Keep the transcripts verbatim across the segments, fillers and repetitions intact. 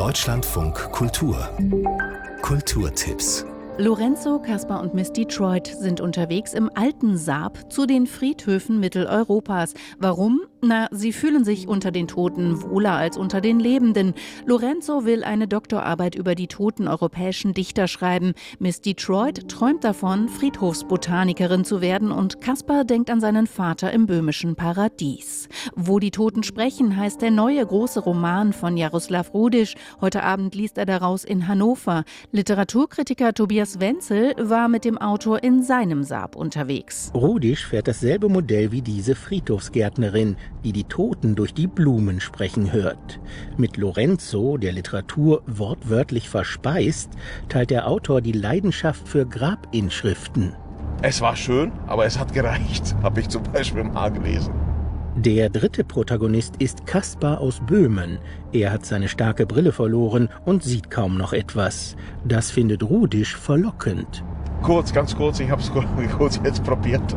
Deutschlandfunk Kultur. Kulturtipps. Lorenzo, Caspar und Miss Detroit sind unterwegs im alten Saab zu den Friedhöfen Mitteleuropas. Warum? Na, sie fühlen sich unter den Toten wohler als unter den Lebenden. Lorenzo will eine Doktorarbeit über die toten europäischen Dichter schreiben. Miss Detroit träumt davon, Friedhofsbotanikerin zu werden, und Caspar denkt an seinen Vater im böhmischen Paradies. Wo die Toten sprechen, heißt der neue große Roman von Jaroslav Rudisch. Heute Abend liest er daraus in Hannover. Literaturkritiker Tobias Wenzel war mit dem Autor in seinem Saab unterwegs. Rudisch fährt dasselbe Modell wie diese Friedhofsgärtnerin, die die Toten durch die Blumen sprechen hört. Mit Lorenzo, der Literatur wortwörtlich verspeist, teilt der Autor die Leidenschaft für Grabinschriften. Es war schön, aber es hat gereicht, habe ich zum Beispiel mal gelesen. Der dritte Protagonist ist Caspar aus Böhmen. Er hat seine starke Brille verloren und sieht kaum noch etwas. Das findet Rudisch verlockend. Kurz, ganz kurz, ich habe es kurz jetzt probiert.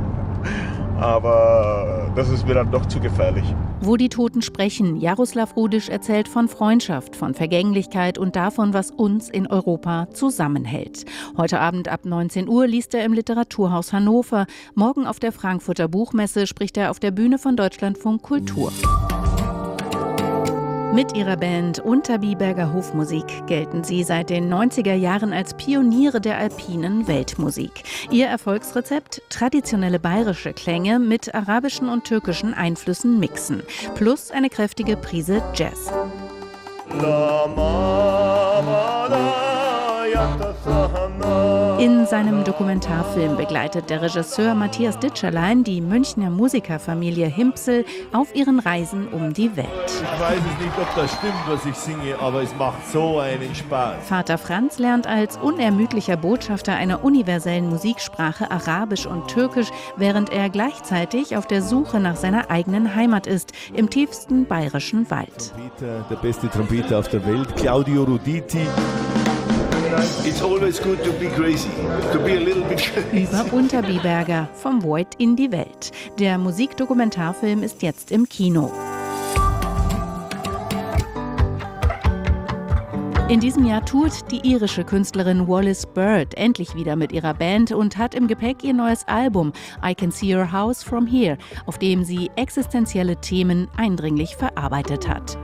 Aber das ist mir dann doch zu gefährlich. Wo die Toten sprechen, Jaroslav Rudisch erzählt von Freundschaft, von Vergänglichkeit und davon, was uns in Europa zusammenhält. Heute Abend ab neunzehn Uhr liest er im Literaturhaus Hannover. Morgen auf der Frankfurter Buchmesse spricht er auf der Bühne von Deutschlandfunk Kultur. Mit ihrer Band Unterbiberger Hofmusik gelten sie seit den neunziger Jahren als Pioniere der alpinen Weltmusik. Ihr Erfolgsrezept: traditionelle bayerische Klänge mit arabischen und türkischen Einflüssen mixen. Plus eine kräftige Prise Jazz. In seinem Dokumentarfilm begleitet der Regisseur Matthias Ditscherlein die Münchner Musikerfamilie Himpsel auf ihren Reisen um die Welt. Ich weiß es nicht, ob das stimmt, was ich singe, aber es macht so einen Spaß. Vater Franz lernt als unermüdlicher Botschafter einer universellen Musiksprache Arabisch und Türkisch, während er gleichzeitig auf der Suche nach seiner eigenen Heimat ist, im tiefsten bayerischen Wald. Trompeter, der beste Trompeter auf der Welt, Claudio Roditi. It's always good to be crazy, to be a little bit crazy. Über Unterbiberger, vom Void in die Welt. Der Musikdokumentarfilm ist jetzt im Kino. In diesem Jahr tourt die irische Künstlerin Wallis Bird endlich wieder mit ihrer Band und hat im Gepäck ihr neues Album I Can See Your House From Here, auf dem sie existenzielle Themen eindringlich verarbeitet hat.